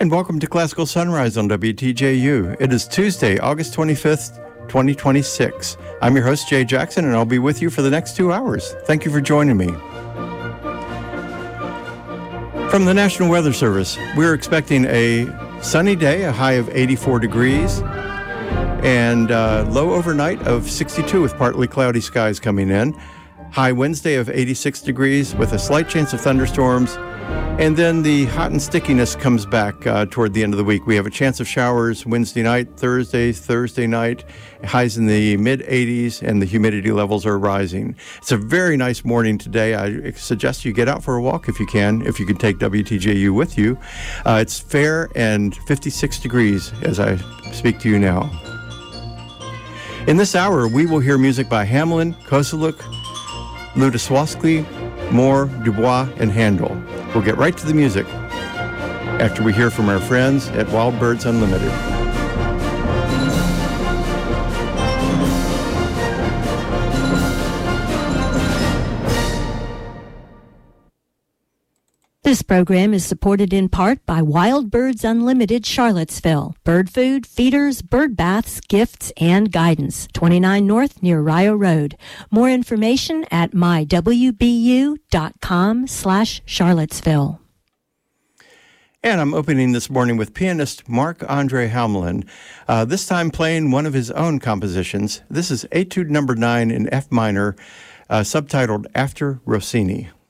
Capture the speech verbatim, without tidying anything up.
And welcome to Classical Sunrise on W T J U. It is Tuesday, August twenty-fifth, twenty twenty-six. I'm your host, Jay Jackson, and I'll be with you for the next two hours. Thank you for joining me. From the National Weather Service, we're expecting a sunny day, a high of eighty-four degrees, and uh, low overnight of sixty-two with partly cloudy skies coming in. High Wednesday of eighty-six degrees with a slight chance of thunderstorms. And then the hot and stickiness comes back uh, toward the end of the week. We have a chance of showers Wednesday night, Thursday, Thursday night, highs in the mid eighties, and the humidity levels are rising. It's a very nice morning today. I suggest you get out for a walk if you can, if you can take W T J U with you. Uh, it's fair and fifty-six degrees as I speak to you now. In this hour, we will hear music by Hamelin, Koselleck, Lutoslawski, Moore, Dubois, and Handel. We'll get right to the music after we hear from our friends at Wild Birds Unlimited. This program is supported in part by Wild Birds Unlimited Charlottesville. Bird food, feeders, bird baths, gifts, and guidance. twenty-nine North near Rio Road. More information at my w b u dot com slash Charlottesville. And I'm opening this morning with pianist Marc-Andre Hamelin, uh, this time playing one of his own compositions. This is Etude number nine in F minor, uh, subtitled After Rossini.